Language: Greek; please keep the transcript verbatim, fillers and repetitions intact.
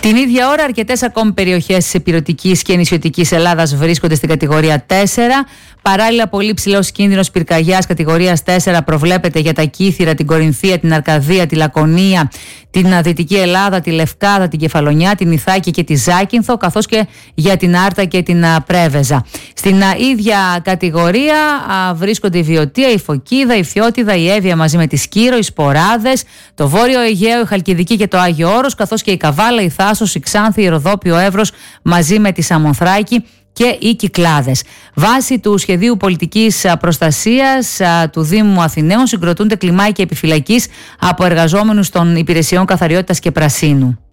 Την ίδια ώρα, αρκετές ακόμη περιοχές της ηπειρωτικής και νησιωτικής Ελλάδας βρίσκονται στην κατηγορία τέσσερα. Παράλληλα, πολύ ψηλός κίνδυνος πυρκαγιάς κατηγορίας τέσσερα προβλέπεται για τα Κύθυρα, την Κορινθία, την Αρκαδία, τη Λακωνία, την Δυτική Ελλάδα, τη Λευκάδα, την Κεφαλονιά, την Ιθάκη και τη Ζάκυνθο, καθώς και για την Άρτα και την Πρέβεζα. Στην ίδια κατηγορία βρίσκονται η Βιωτία, η Φωκίδα, η Φιώτιδα, η Εύβοια μαζί με τη Σκύρο, οι Σποράδες, το Βόρειο Αιγαίο, η Χαλκιδική και το Άγιο Όρος, καθώς και η Καβάλα, η Θάσος, η Ξάνθη, η Ροδόπη, ο Εύρος μαζί με τη Σαμοθράκη και οι Κυκλάδες. Βάσει του σχεδίου πολιτικής προστασίας του Δήμου Αθηναίων συγκροτούνται κλιμάκια επιφυλακής από εργαζόμενους των υπηρεσιών καθαριότητας και πρασίνου.